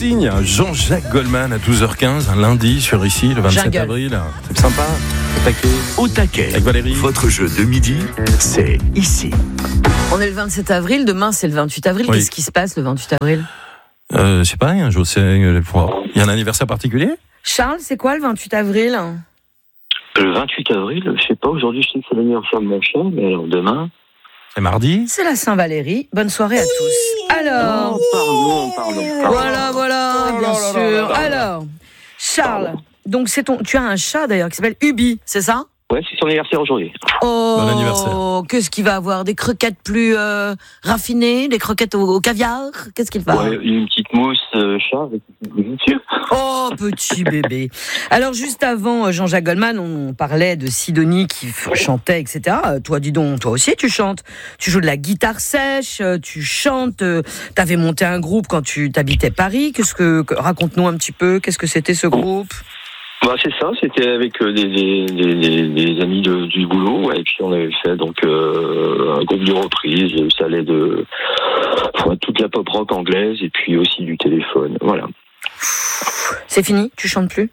signe. Jean-Jacques Goldman à 12h15, un lundi sur ici, le 27 avril. C'est sympa. Au taquet. Avec Valérie. Votre jeu de midi, c'est ici. On est le 27 avril, demain c'est le 28 avril. Oui. Qu'est-ce qui se passe le 28 avril ? C'est pareil, je sais. Il y a un anniversaire particulier ? Charles, c'est quoi le 28 avril ? Le 28 avril, je sais pas, aujourd'hui je sais que c'est l'anniversaire de mon chien, mais alors demain... C'est mardi ? C'est la Saint-Valérie. Bonne soirée à tous. Alors, Pardon. voilà, bien sûr. Alors, Charles, donc tu as un chat d'ailleurs qui s'appelle Ubi, c'est ça ? Ouais, c'est son anniversaire aujourd'hui. Bon anniversaire. Qu'est-ce qu'il va avoir ? Des croquettes plus raffinées, des croquettes au caviar ? Qu'est-ce qu'il va avoir ? Ouais, une petite mousse chat avec une dessus. Oh, petit bébé. Alors, juste avant Jean-Jacques Goldman, on parlait de Sidonie qui chantait, etc. Toi, dis donc, toi aussi, tu chantes. Tu joues de la guitare sèche, tu chantes. T'avais monté un groupe quand tu t'habitais Paris. Raconte-nous un petit peu, qu'est-ce que c'était ce groupe ? Bah c'est ça, c'était avec des amis du boulot, ouais, et puis on avait fait donc un groupe de reprises, ça allait de toute la pop rock anglaise et puis aussi du téléphone, voilà. C'est fini, tu chantes plus ?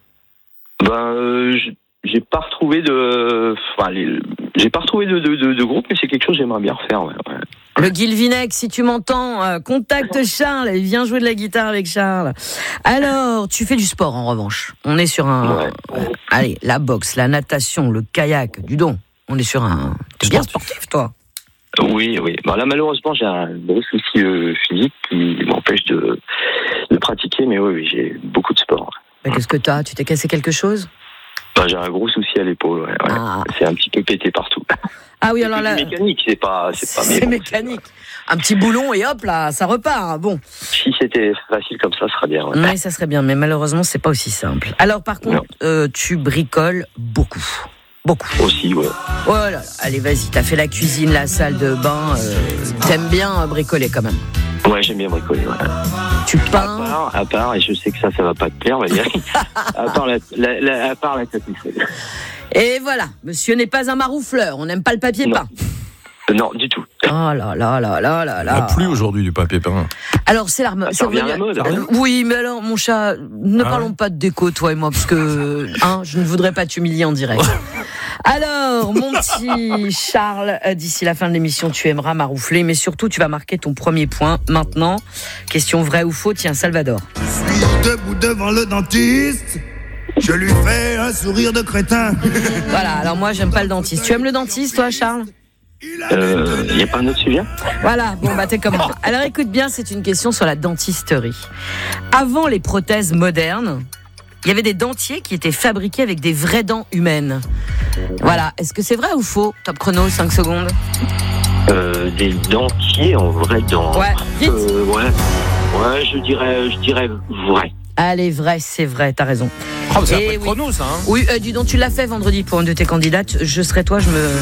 J'ai pas retrouvé de groupe, mais c'est quelque chose que j'aimerais bien refaire, ouais. Le Guilvinec, si tu m'entends, contacte Charles et viens jouer de la guitare avec Charles. Alors, tu fais du sport en revanche. On est sur allez, la boxe, la natation, le kayak, du don. On est sur T'es bien sportif, toi. Oui. Bon, là, malheureusement, j'ai un gros souci physique qui m'empêche de pratiquer, mais oui, j'ai beaucoup de sport. Mais qu'est-ce que t'as ? Tu t'es cassé quelque chose ? J'ai un gros souci à l'épaule, ouais. Ah. C'est un petit peu pété partout. Ah oui, alors là... C'est mécanique, c'est pas... C'est mécanique. Un petit boulon et hop là, ça repart. Bon. Si c'était facile comme ça serait bien. Ouais. Oui, ça serait bien, mais malheureusement, c'est pas aussi simple. Alors par contre, tu bricoles beaucoup. Aussi, ouais. Oh là là, allez, vas-y, t'as fait la cuisine, la salle de bain. T'aimes bien bricoler quand même. Ouais, j'aime bien bricoler, ouais. Tu peins. À part, et je sais que ça va pas te plaire, Valérie. à part la tapisserie. Et voilà, monsieur n'est pas un maroufleur, on n'aime pas le papier peint. Non, du tout. Oh là là là là là là. Il n'y en a plus aujourd'hui du papier peint. Alors c'est l'arme. Ça revient à la mode. Hein. Oui, mais alors mon chat, ne parlons pas de déco, toi et moi, parce que je ne voudrais pas t'humilier en direct. Alors, mon petit Charles, d'ici la fin de l'émission, tu aimeras maroufler, mais surtout, tu vas marquer ton premier point. Maintenant, question vrai ou faux, tiens, Salvador. Je suis debout devant le dentiste, je lui fais un sourire de crétin. Voilà, alors moi, j'aime pas le dentiste. Tu aimes le dentiste, toi, Charles ? Il n'y a pas un autre sujet ? Voilà, bon, t'es comme moi. Alors, écoute bien, c'est une question sur la dentisterie. Avant les prothèses modernes, il y avait des dentiers qui étaient fabriqués avec des vraies dents humaines. Voilà, est-ce que c'est vrai ou faux ? Top chrono, 5 secondes. Des dentiers en vraies dents. Ouais, vite. Ouais, je dirais vrai. Allez, vrai, c'est vrai, t'as raison. Oh, c'est après le chrono, ça, hein ? Oui, dis donc, tu l'as fait vendredi pour une de tes candidates. Je serais toi,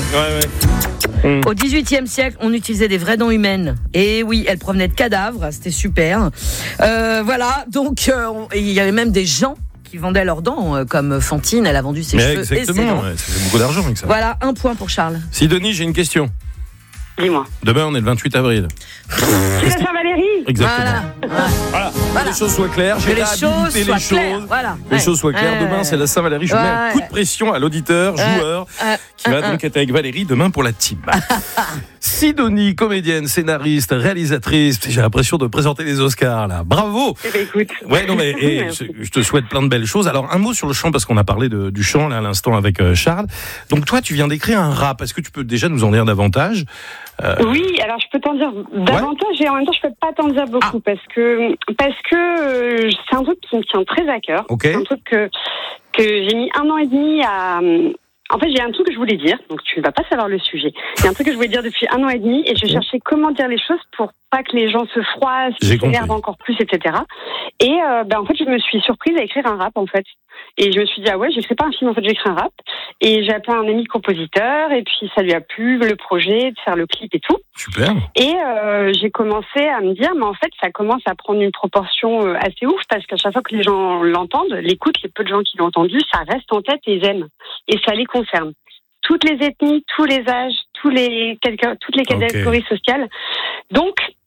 Ouais. Au XVIIIe siècle, on utilisait des vraies dents humaines. Et oui, elles provenaient de cadavres, c'était super. Voilà, donc il y avait même des gens qui vendaient leurs dents, comme Fantine, elle a vendu ses cheveux et ses dents. Exactement, ça fait beaucoup d'argent avec ça. Voilà, 1 point pour Charles. Sidonie, j'ai une question. Dis-moi. Demain, on est le 28 avril. C'est la Saint-Valérie. Exactement. Voilà. Que les choses soient claires, j'ai Que les réhabilité choses soient claires. Voilà. Les choses soient claires. Demain, c'est la Saint-Valérie. Je mets un coup de pression à l'auditeur, joueur, qui va donc être avec Valérie demain pour la team. Sidonie, comédienne, scénariste, réalisatrice. J'ai l'impression de présenter les Oscars, là. Bravo! Eh ben, écoute. Ouais, non, mais je te souhaite plein de belles choses. Alors, un mot sur le chant, parce qu'on a parlé du chant, là, à l'instant, avec Charles. Donc, toi, tu viens d'écrire un rap. Est-ce que tu peux déjà nous en dire davantage? Oui, alors je peux t'en dire davantage et en même temps je peux pas t'en dire beaucoup parce que c'est un truc qui me tient très à cœur. Okay. C'est un truc que j'ai mis 1 an et demi à... En fait, j'ai un truc que je voulais dire, donc tu ne vas pas savoir le sujet. Il y a un truc que je voulais dire depuis 1 an et demi et je cherchais comment dire les choses pour pas que les gens se froissent, s'énervent encore plus, etc. Et en fait, je me suis surprise à écrire un rap, en fait. Et je me suis dit, ah ouais, j'écris pas un film, en fait, j'écris un rap. Et j'ai appelé un ami compositeur, et puis ça lui a plu, le projet, de faire le clip et tout. Super. Et j'ai commencé à me dire, mais en fait, ça commence à prendre une proportion assez ouf, parce qu'à chaque fois que les gens l'entendent, l'écoutent, les peu de gens qui l'ont entendu, ça reste en tête et ils aiment. Et ça les concerne. Toutes les ethnies, tous les âges, toutes les catégories sociales. Donc,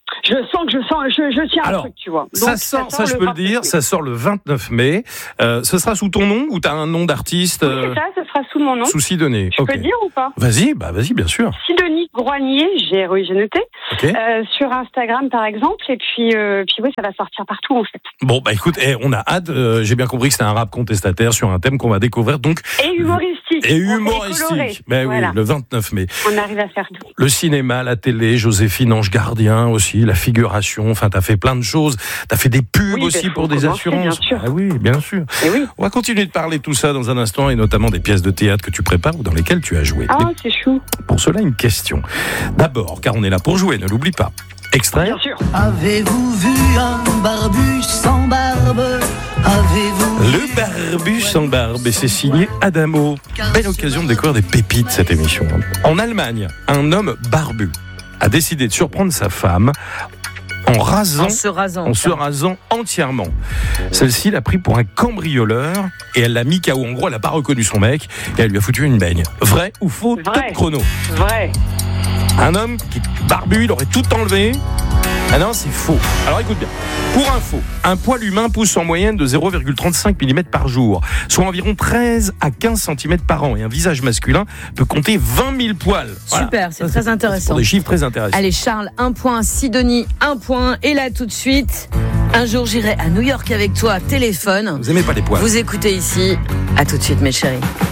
Je tiens un truc, tu vois. Donc, ça je peux le dire, ça sort le 29 mai. Ce sera sous ton nom ou t'as un nom d'artiste? Oui, c'est ça, ce sera sous mon nom. Sous Sidonie. Je peux dire ou pas? Vas-y, bien sûr. Sidonie Groignier, j'ai noté. Okay. Sur Instagram, par exemple. Et puis oui, ça va sortir partout, en fait. Bon, écoute, on a hâte. J'ai bien compris que c'était un rap contestataire sur un thème qu'on va découvrir. Donc, et humoristique. Oui, le 29 mai. On arrive à faire tout. Le cinéma, la télé, Joséphine Ange Gardien aussi, la figuration. Enfin, t'as fait plein de choses. T'as fait des pubs aussi pour des assurances. Bien sûr. Ah oui, bien sûr. Et oui. On va continuer de parler de tout ça dans un instant et notamment des pièces de théâtre que tu prépares ou dans lesquelles tu as joué. C'est chou. Pour cela, une question. D'abord, car on est là pour jouer, ne l'oublie pas. Extrait. Bien sûr. Avez-vous vu un barbu sans barbe? Avez-vous Le barbu sans barbe, et c'est signé Adamo. Belle occasion de découvrir des pépites cette émission. En Allemagne, un homme barbu a décidé de surprendre sa femme en se rasant entièrement. Celle-ci l'a pris pour un cambrioleur et elle l'a mis KO. En gros, elle n'a pas reconnu son mec et elle lui a foutu une baigne. Vrai ou faux? Top chrono. Vrai. Un homme qui est barbu, il aurait tout enlevé. Ah non, c'est faux. Alors écoute bien. Pour info, un poil humain pousse en moyenne de 0,35 mm par jour, soit environ 13 à 15 cm par an. Et un visage masculin peut compter 20 000 poils. Voilà. Super, c'est très intéressant. Pour des chiffres très intéressants. Allez, Charles, 1 point. Sidonie, 1 point. Et là, tout de suite, un jour, j'irai à New York avec toi, téléphone. Vous aimez pas les poils? Vous écoutez ici. À tout de suite, mes chéris.